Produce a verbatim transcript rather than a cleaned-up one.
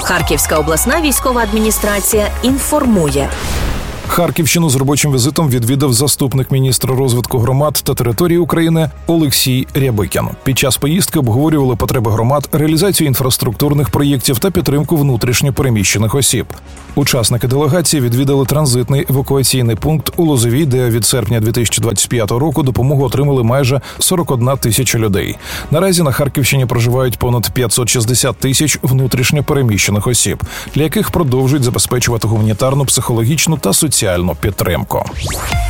Харківська обласна військова адміністрація інформує. Харківщину з робочим візитом відвідав заступник міністра розвитку громад та території України Олексій Рябикін. Під час поїздки обговорювали потреби громад, реалізацію інфраструктурних проєктів та підтримку внутрішньо переміщених осіб. Учасники делегації відвідали транзитний евакуаційний пункт у Лозовій, де від серпня дві тисячі двадцять п'ятого року допомогу отримали майже сорок одна тисяча людей. Наразі на Харківщині проживають понад п'ятсот шістдесят тисяч внутрішньо переміщених осіб, для яких продовжують забезпечувати гуманітарну, психологічну та соціальну підтримку.